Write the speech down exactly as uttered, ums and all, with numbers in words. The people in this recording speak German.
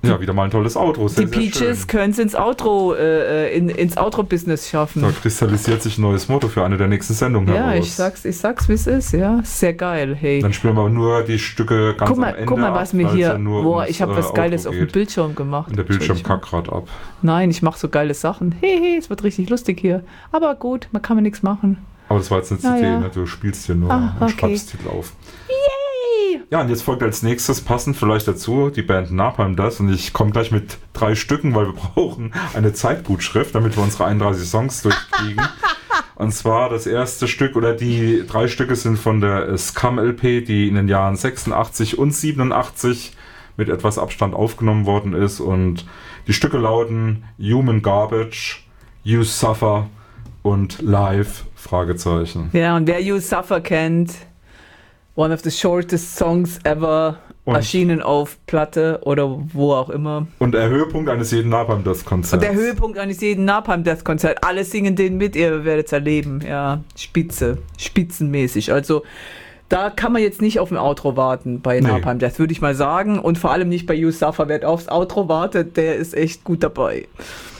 Ja, wieder mal ein tolles Outro. Sehr, die Peaches können es ins Outro, äh, in, ins Outro-Business schaffen. Da kristallisiert sich ein neues Motto für eine der nächsten Sendungen ja, heraus. ich sag's, ich sag's, wie es ist, ja. Sehr geil, hey. Dann spielen wir nur die Stücke ganz guck mal, am Ende Guck mal, was ab, mir hier, ja boah, ums, ich habe äh, was Geiles Outro auf dem geht. Bildschirm gemacht. Und der Bildschirm kackt gerade ab. Nein, ich mache so geile Sachen. Hehe, es wird richtig lustig hier. Aber gut, man kann mir nichts machen. Aber das war jetzt eine C D, ja, ja. ne? Du spielst hier nur ah, okay. einen Schnapstitel auf. Yay! Ja, und jetzt folgt als nächstes passend vielleicht dazu die Band Napalm Death und ich komme gleich mit drei Stücken, weil wir brauchen eine Zeitgutschrift, damit wir unsere einunddreißig Songs durchkriegen. Und zwar das erste Stück oder die drei Stücke sind von der Scum L P, die in den Jahren sechsundachtzig und siebenundachtzig mit etwas Abstand aufgenommen worden ist und die Stücke lauten Human Garbage, You Suffer und Live, Fragezeichen. Ja, und wer You Suffer kennt, one of the shortest songs ever, und erschienen auf Platte oder wo auch immer. Und der Höhepunkt eines jeden Napalm Death Konzerts. Und der Höhepunkt eines jeden Napalm Death Konzerts. Alle singen den mit, ihr werdet es erleben. Ja, Spitze, spitzenmäßig. Also da kann man jetzt nicht auf ein Outro warten bei nee. Napalm Death, würde ich mal sagen. Und vor allem nicht bei You Suffer. Wer aufs Outro wartet, der ist echt gut dabei.